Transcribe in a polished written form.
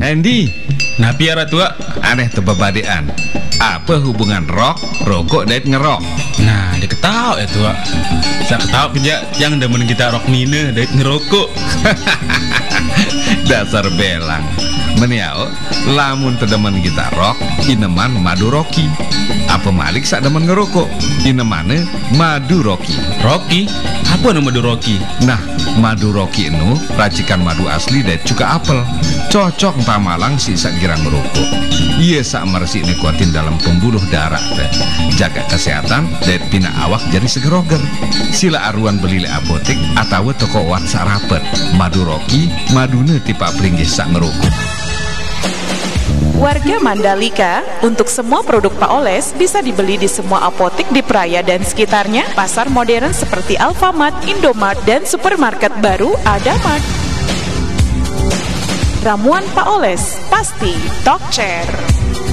Andy, Napi ya tua? aneh tebabadean. Apa hubungan rokok dan ngerok? Nah, dia ketawa ya tua. Saya ketawa kerja yang demen kita rok mina dan ngerokok. Dasar belang. Meniao, lamun tedemen kita rok, ineman madu roki. Apa malik sak demen ngerokok, inemane madu roki. Rocky? Apa nama madu Rocky? Nah, madu roki itu racikan madu asli dan juga apel. Cocok entah malang si sak girang ngerokok. Iya sak meresik nikotin dalam pembuluh darah teh. Jaga kesehatan dan pina awak jadi segeroger. Sila aruan beli le apotek atau toko wat sarapet. Madu roki, madune tipe pringgih sak ngerokok. Warga Mandalika, untuk semua produk Pak Oles bisa dibeli di semua apotek di Praia dan sekitarnya, pasar modern seperti Alfamart, Indomart, dan supermarket baru Adamart. Ramuan Pak Oles, pasti top chair.